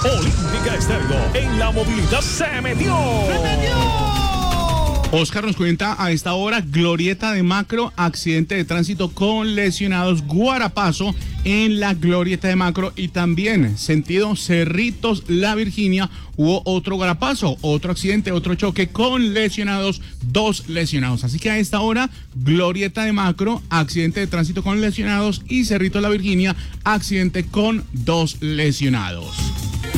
Olímpica Estéreo en la movilidad se metió. Oscar nos cuenta a esta hora, glorieta de Macro, accidente de tránsito con lesionados, Guarapazo en la glorieta de Macro y también sentido Cerritos, La Virginia, hubo otro Guarapazo, otro accidente, otro choque con lesionados, 2 lesionados. Así que a esta hora, glorieta de Macro, accidente de tránsito con lesionados y Cerritos, La Virginia, accidente con 2 lesionados.